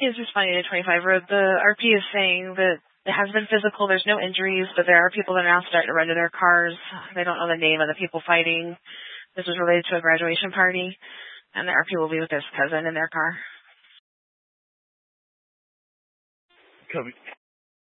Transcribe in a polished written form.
It's responding to 25 Road. The RP is saying that it has been physical. There's no injuries, but there are people that are now starting to run to their cars. They don't know the name of the people fighting. This was related to a graduation party, and the RP will be with his cousin in their car. Copy.